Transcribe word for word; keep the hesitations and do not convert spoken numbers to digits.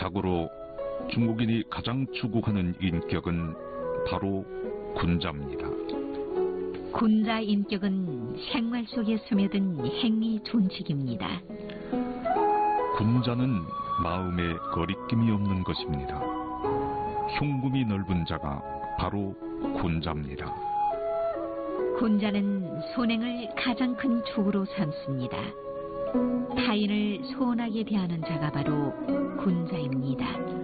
자고로 중국인이 가장 추구하는 인격은 바로 군자입니다. 군자 인격은 생활 속에 스며든 행위 존칙입니다. 군자는 마음에 거리낌이 없는 것입니다. 흉금이 넓은 자가 바로 군자입니다. 군자는 선행을 가장 큰 축으로 삼습니다. 타인을 소원하게 대하는 자가 바로 군자입니다.